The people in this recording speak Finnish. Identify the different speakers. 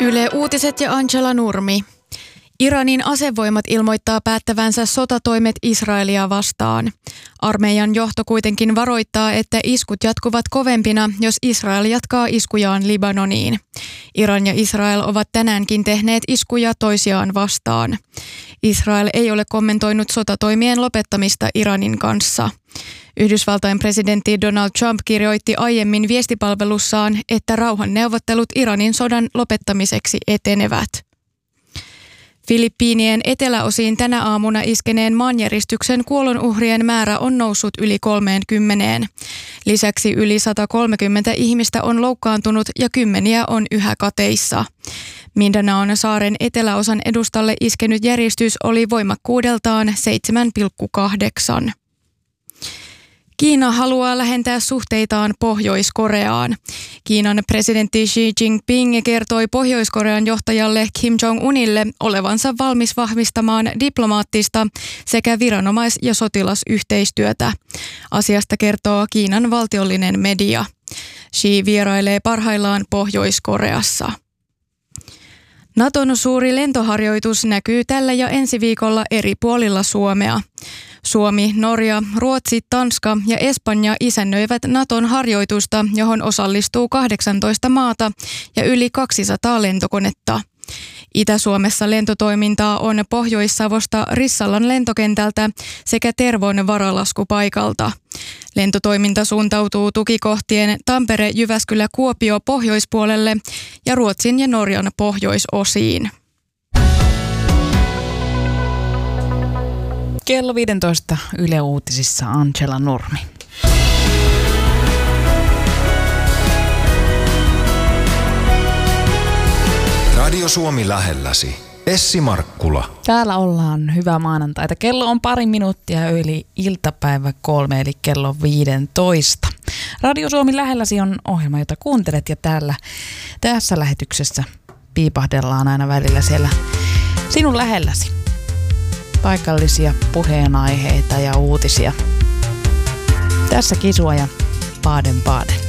Speaker 1: Yle Uutiset ja Angela Nurmi. Iranin asevoimat ilmoittaa päättävänsä sotatoimet Israelia vastaan. Armeijan johto kuitenkin varoittaa, että iskut jatkuvat kovempina, jos Israel jatkaa iskujaan Libanoniin. Iran ja Israel ovat tänäänkin tehneet iskuja toisiaan vastaan. Israel ei ole kommentoinut sotatoimien lopettamista Iranin kanssa. Yhdysvaltain presidentti Donald Trump kirjoitti aiemmin viestipalvelussaan, että rauhanneuvottelut Iranin sodan lopettamiseksi etenevät. Filippiinien eteläosiin tänä aamuna iskeneen maanjäristyksen kuolonuhrien määrä on noussut yli 30. Lisäksi yli 130 ihmistä on loukkaantunut ja kymmeniä on yhä kateissa. Mindanaon saaren eteläosan edustalle iskenyt järjestys oli voimakkuudeltaan 7,8. Kiina haluaa lähentää suhteitaan Pohjois-Koreaan. Kiinan presidentti Xi Jinping kertoi Pohjois-Korean johtajalle Kim Jong-unille olevansa valmis vahvistamaan diplomaattista sekä viranomais- ja sotilasyhteistyötä. Asiasta kertoo Kiinan valtiollinen media. Xi vierailee parhaillaan Pohjois-Koreassa. Naton suuri lentoharjoitus näkyy tällä ja ensi viikolla eri puolilla Suomea. Suomi, Norja, Ruotsi, Tanska ja Espanja isännöivät Naton harjoitusta, johon osallistuu 18 maata ja yli 200 lentokonetta. Itä-Suomessa lentotoimintaa on Pohjois-Savosta Rissalan lentokentältä sekä Tervon varalaskupaikalta. Lentotoiminta suuntautuu tukikohtien Tampere, Jyväskylä, Kuopio pohjoispuolelle ja Ruotsin ja Norjan pohjoisosiin.
Speaker 2: Kello 15 Yle Uutisissa Angela Nurmi.
Speaker 3: Radio Suomi lähelläsi. Essi Markkula.
Speaker 2: Täällä ollaan hyvää maanantaita. Kello on pari minuuttia yli iltapäivä 3 eli kello 15. Radio Suomi lähelläsi on ohjelma, jota kuuntelet ja tässä lähetyksessä piipahdellaan aina välillä siellä sinun lähelläsi. Paikallisia puheenaiheita ja uutisia. Tässä Kisua ja Baden-Baden.